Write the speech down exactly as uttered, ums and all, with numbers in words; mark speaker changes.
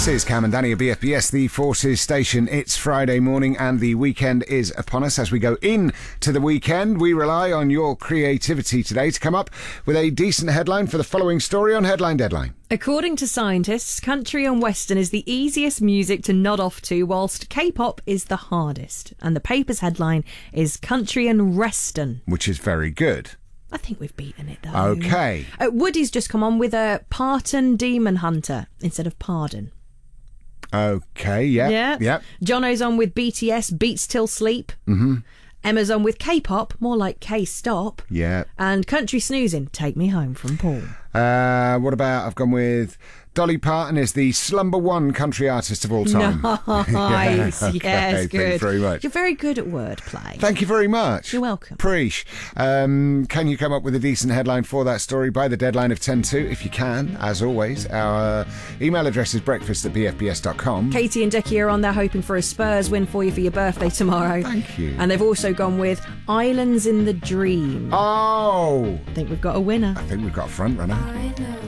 Speaker 1: is Cam and Danny at B F B S, the Forces station. It's Friday morning and the weekend is upon us. As we go in to the weekend, we rely on your creativity today to come up with a decent headline for the following story on Headline Deadline.
Speaker 2: According to scientists, country and western is the easiest music to nod off to, whilst K-pop is the hardest. And the paper's headline is Country and Reston.
Speaker 1: Which is very good.
Speaker 2: I think we've beaten it, though.
Speaker 1: Okay.
Speaker 2: Uh, Woody's just come on with a Parton Demon Hunter instead of Pardon.
Speaker 1: Okay, yeah.
Speaker 2: Yeah.
Speaker 1: Yep.
Speaker 2: Jono's on with B T S, Beats Till Sleep.
Speaker 1: Mm-hmm.
Speaker 2: Emma's on with K-pop, more like K-stop.
Speaker 1: Yeah.
Speaker 2: And Country Snoozing, Take Me Home from Paul.
Speaker 1: Uh, what about, I've gone with Dolly Parton is the slumber one country artist of all time.
Speaker 2: Nice.
Speaker 1: Yeah, okay,
Speaker 2: Yes,
Speaker 1: thank
Speaker 2: good.
Speaker 1: you very much.
Speaker 2: You're very good at wordplay.
Speaker 1: Thank you very much.
Speaker 2: You're welcome.
Speaker 1: Preach. Um, can you come up with a decent headline for that story by the deadline of ten to? If you can, as always, our email address is breakfast at b f b s dot com.
Speaker 2: Katie and Dickie are on there hoping for a Spurs win for you for your birthday tomorrow.
Speaker 1: Thank you.
Speaker 2: And they've also gone with Islands in the Dream.
Speaker 1: Oh!
Speaker 2: I think we've got a winner.
Speaker 1: I think we've got a front runner.
Speaker 3: I know